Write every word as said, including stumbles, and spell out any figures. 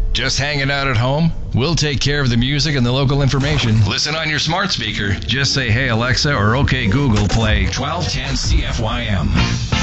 Just hanging out at home? We'll take care of the music and the local information. Listen on your smart speaker. Just say, "Hey Alexa," or "Okay Google, play twelve ten C F Y M."